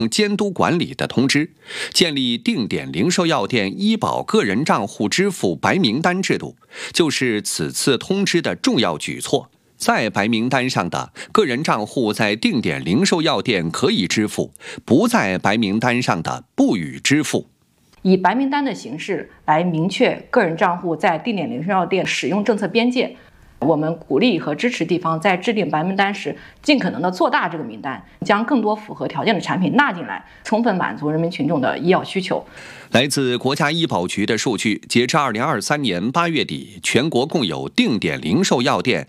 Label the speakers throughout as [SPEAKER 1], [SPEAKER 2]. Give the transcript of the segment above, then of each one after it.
[SPEAKER 1] 监督管理的通知，建立定点零售药店医保个人账户支付白名单制度，就是此次通知的重要举措。在白名单上的个人账户在定点零售药店可以支付，不在白名单上的不予支付。
[SPEAKER 2] 以白名单的形式来明确个人账户在定点零售药店使用政策边界。我们鼓励和支持地方在制定白名单时，尽可能的做大这个名单，将更多符合条件的产品纳进来，充分满足人民群众的医药需求。
[SPEAKER 1] 来自国家医保局的数据，截至2023年8月底，全国共有定点零售药店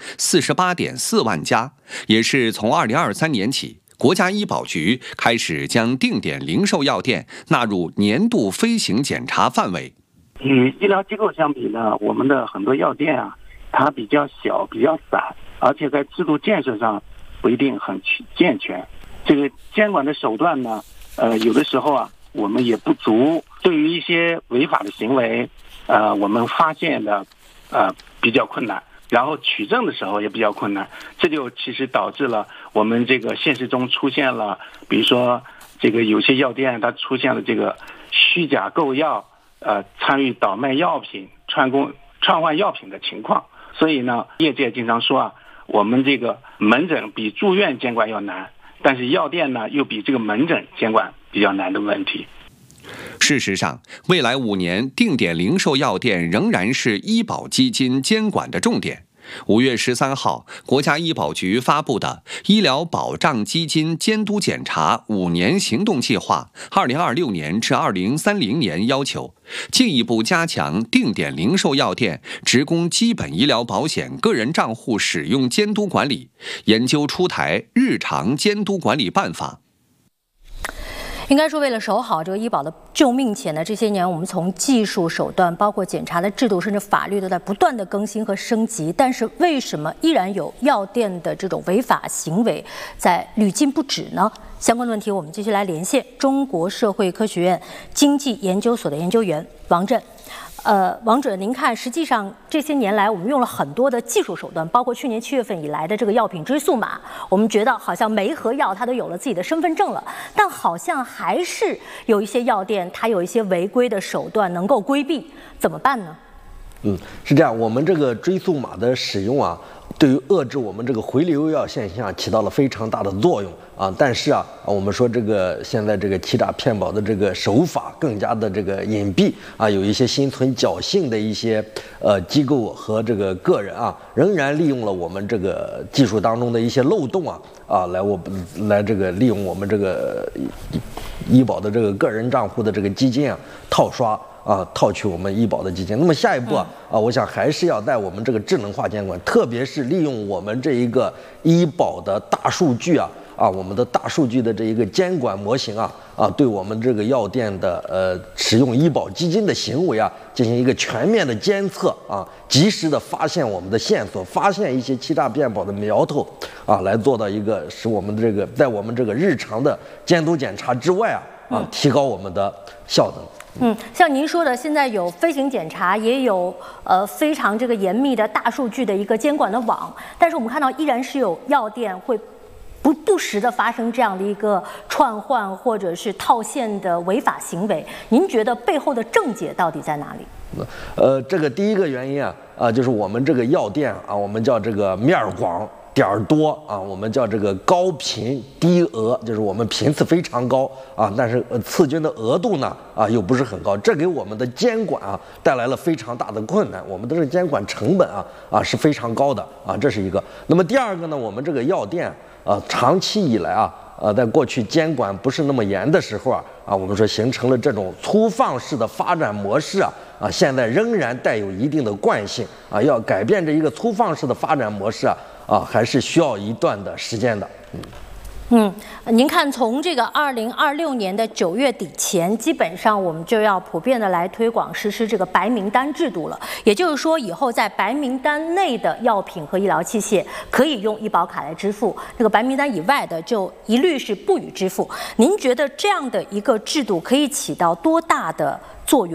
[SPEAKER 1] 48.4万家，也是从2023年起，国家医保局开始将定点零售药店纳入年度飞行检查范围。
[SPEAKER 3] 与医疗机构相比呢，我们的很多药店它比较小，比较散，而且在制度建设上不一定很健全。这个监管的手段呢，有的时候我们也不足。对于一些违法的行为，我们发现的比较困难，然后取证的时候也比较困难。这就其实导致了我们这个现实中出现了，比如说这个有些药店它出现了这个虚假购药，参与倒卖药品、串换药品的情况。所以呢，业界经常说我们这个门诊比住院监管要难，但是药店呢又比这个门诊监管比较难的问题。
[SPEAKER 1] 事实上，未来5年定点零售药店仍然是医保基金监管的重点。5月13号，国家医保局发布的《医疗保障基金监督检查5年行动计划 （2026年至2030年）》要求，进一步加强定点零售药店职工基本医疗保险个人账户使用监督管理，研究出台日常监督管理办法。
[SPEAKER 4] 应该说，为了守好这个医保的救命钱呢，这些年我们从技术手段，包括检查的制度，甚至法律都在不断的更新和升级。但是为什么依然有药店的这种违法行为在屡禁不止呢？相关的问题，我们继续来连线中国社会科学院经济研究所的研究员王震。王主任，您看，实际上这些年来，我们用了很多的技术手段，包括去年7月份以来的这个药品追溯码，我们觉得好像每一盒药它都有了自己的身份证了，但好像还是有一些药店它有一些违规的手段能够规避，怎么办呢？
[SPEAKER 5] 是这样，我们这个追溯码的使用对于遏制我们这个回流药现象起到了非常大的作用但是我们说这个现在这个欺诈骗保的这个手法更加的这个隐蔽有一些心存侥幸的一些机构和这个个人仍然利用了我们这个技术当中的一些漏洞来这个利用我们这个医保的这个个人账户的这个基金套刷。套取我们医保的基金。那么下一步我想还是要在我们这个智能化监管，特别是利用我们这一个医保的大数据我们的大数据的这一个监管模型对我们这个药店的使用医保基金的行为进行一个全面的监测及时的发现我们的线索，发现一些欺诈骗保的苗头来做到一个使我们这个在我们这个日常的监督检查之外提高我们的效能。
[SPEAKER 4] 像您说的，现在有飞行检查，也有非常这个严密的大数据的一个监管的网，但是我们看到依然是有药店会不时的发生这样的一个串换或者是套现的违法行为。您觉得背后的症结到底在哪里？
[SPEAKER 5] 这个第一个原因就是我们这个药店我们叫这个面广点儿多我们叫这个高频低额，就是我们频次非常高但是次均的额度呢又不是很高，这给我们的监管带来了非常大的困难，我们的这个监管成本是非常高的这是一个。那么第二个呢，我们这个药店长期以来在过去监管不是那么严的时候我们说形成了这种粗放式的发展模式现在仍然带有一定的惯性要改变这一个粗放式的发展模式还是需要一段的时间的。
[SPEAKER 4] 您看，从这个2026年的9月底前，基本上我们就要普遍的来推广实施这个白名单制度了。也就是说，以后在白名单内的药品和医疗器械可以用医保卡来支付，这个白名单以外的就一律是不予支付。您觉得这样的一个制度可以起到多大的作用？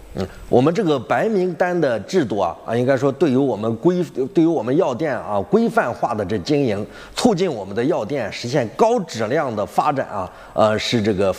[SPEAKER 5] 我们这个白名单的制度应该说对于我们药店规范化的这经营，促进我们的药店实现高质量的发展是这个